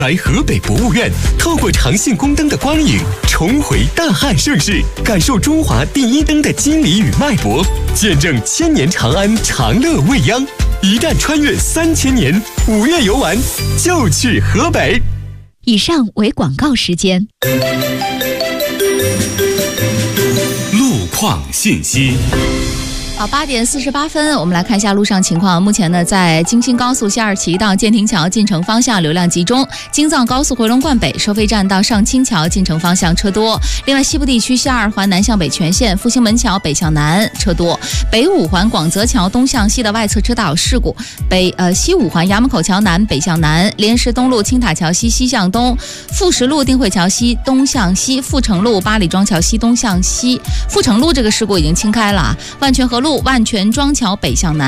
来河北博物院，透过长信宫灯的光影，重回大汉盛世，感受中华第一灯的机理与脉搏，见证千年长安长乐未央。一旦穿越3000年，5月游玩就去河北。 以上为广告时间。 路况信息。 8点48分，我们来看一下路上情况。目前呢，在京新高速西二旗到建亭桥进城方向流量集中，京藏高速回龙观北收费站到上清桥进城方向车多。另外，西部地区西二环南向北全线、复兴门桥北向南车多。北五环广泽桥东向西的外侧车道有事故。西五环衙门口桥南北向南，莲石东路青塔桥西西向东，富石路定慧桥西东向西，富城路八里庄桥西东向西。富城路这个事故已经清开了。万泉河路万泉庄桥北向南。